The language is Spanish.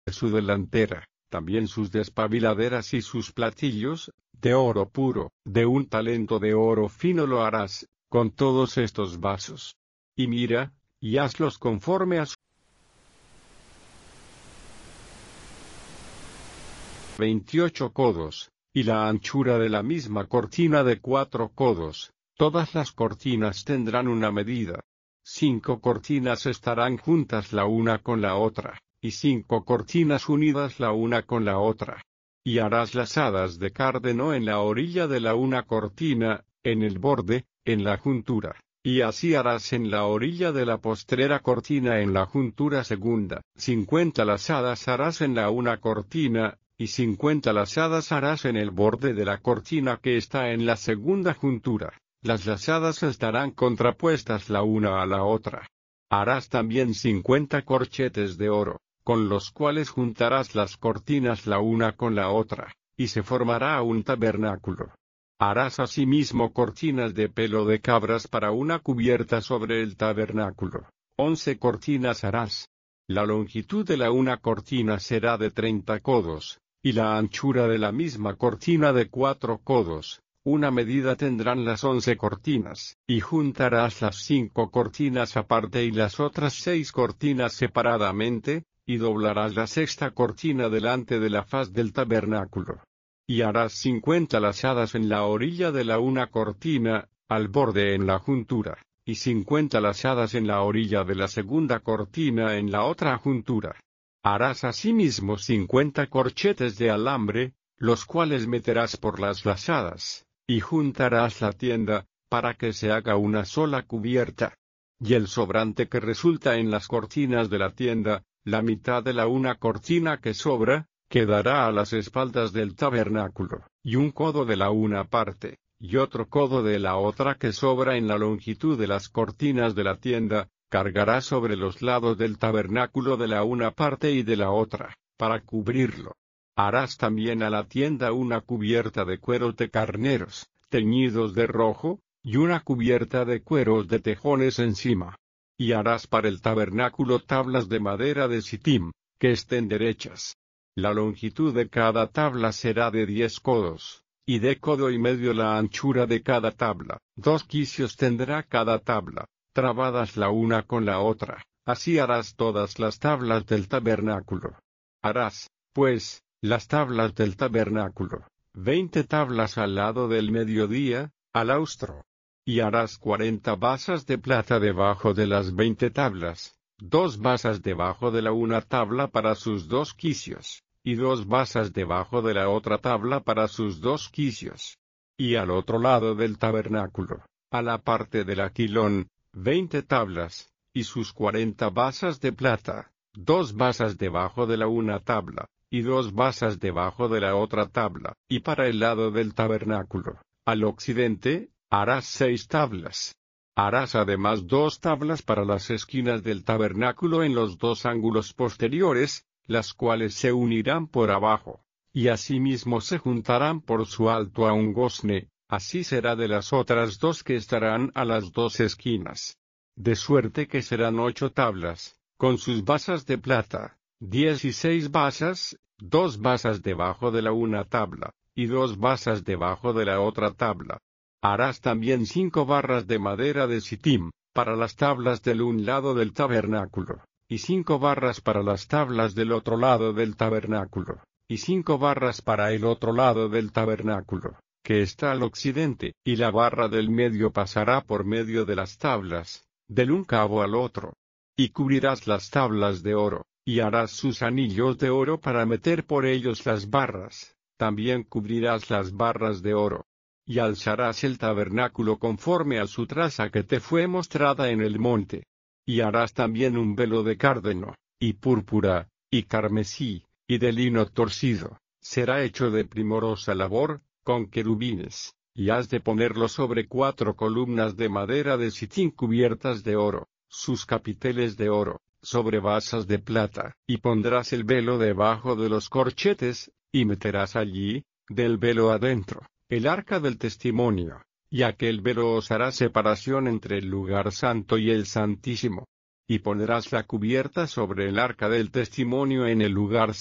su delantera, también sus despabiladeras y sus platillos, de oro puro, de un talento de oro fino lo harás, con todos estos vasos. Y mira, y hazlos conforme a 28 codos, y la anchura de la misma cortina de 4 codos, todas las cortinas tendrán una medida. 5 cortinas estarán juntas la una con la otra, y 5 cortinas unidas la una con la otra. Y harás lazadas de cárdeno en la orilla de la una cortina, en el borde, en la juntura, y así harás en la orilla de la postrera cortina en la juntura segunda. 50 lazadas harás en la una cortina, y 50 lazadas harás en el borde de la cortina que está en la segunda juntura. Las lazadas estarán contrapuestas la una a la otra. Harás también 50 corchetes de oro, con los cuales juntarás las cortinas la una con la otra, y se formará un tabernáculo. Harás asimismo cortinas de pelo de cabras para una cubierta sobre el tabernáculo. 11 cortinas harás. La longitud de la una cortina será de 30 codos, y la anchura de la misma cortina de 4 codos. Una medida tendrán las 11 cortinas, y juntarás las 5 cortinas aparte y las otras 6 cortinas separadamente, y doblarás la sexta cortina delante de la faz del tabernáculo. Y harás 50 lazadas en la orilla de la una cortina, al borde en la juntura, y 50 lazadas en la orilla de la segunda cortina en la otra juntura. Harás asimismo 50 corchetes de alambre, los cuales meterás por las lazadas, y juntarás la tienda, para que se haga una sola cubierta. Y el sobrante que resulta en las cortinas de la tienda, la mitad de la una cortina que sobra, quedará a las espaldas del tabernáculo, y un codo de la una parte, y otro codo de la otra que sobra en la longitud de las cortinas de la tienda, cargará sobre los lados del tabernáculo de la una parte y de la otra, para cubrirlo. Harás también a la tienda una cubierta de cueros de carneros, teñidos de rojo, y una cubierta de cueros de tejones encima. Y harás para el tabernáculo tablas de madera de sitim, que estén derechas. La longitud de cada tabla será de 10 codos, y de codo y medio la anchura de cada tabla. 2 quicios tendrá cada tabla, trabadas la una con la otra. Así harás todas las tablas del tabernáculo. Harás, pues, las tablas del tabernáculo, 20 tablas al lado del mediodía, al austro. Y harás 40 basas de plata debajo de las 20 tablas, 2 basas debajo de la una tabla para sus 2 quicios, y 2 basas debajo de la otra tabla para sus 2 quicios. Y al otro lado del tabernáculo, a la parte del aquilón, 20 tablas, y sus 40 basas de plata, 2 basas debajo de la una tabla, y 2 basas debajo de la otra tabla. Y para el lado del tabernáculo, al occidente, harás 6 tablas. Harás además 2 tablas para las esquinas del tabernáculo en los 2 ángulos posteriores, las cuales se unirán por abajo, y asimismo se juntarán por su alto a un gozne. Así será de las otras 2 que estarán a las 2 esquinas. De suerte que serán 8 tablas, con sus basas de plata, 16 basas, 2 basas debajo de la una tabla, y 2 basas debajo de la otra tabla. Harás también 5 barras de madera de sitim, para las tablas del un lado del tabernáculo, y 5 barras para las tablas del otro lado del tabernáculo, y 5 barras para el otro lado del tabernáculo, que está al occidente, y la barra del medio pasará por medio de las tablas, del un cabo al otro. Y cubrirás las tablas de oro, y harás sus anillos de oro para meter por ellos las barras, también cubrirás las barras de oro. Y alzarás el tabernáculo conforme a su traza que te fue mostrada en el monte. Y harás también un velo de cárdeno, y púrpura, y carmesí, y de lino torcido. Será hecho de primorosa labor, con querubines, y has de ponerlo sobre 4 columnas de madera de sitín cubiertas de oro, sus capiteles de oro, sobre basas de plata. Y pondrás el velo debajo de los corchetes, y meterás allí, del velo adentro, el arca del testimonio, y aquel velo os hará separación entre el lugar santo y el santísimo. y pondrás la cubierta sobre el arca del testimonio en el lugar